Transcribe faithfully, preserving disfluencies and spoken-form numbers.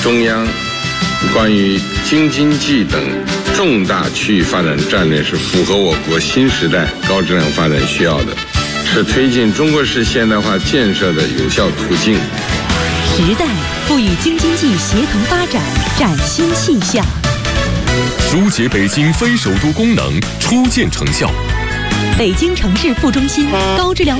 中央关于京津冀等重大区域发展战略是符合我国新时代高质量发展需要的，是推进中国式现代化建设的有效途径。 时代赋予京津冀协同发展崭新气象， 疏解北京非首都功能初见成效。 北京城市副中心高质量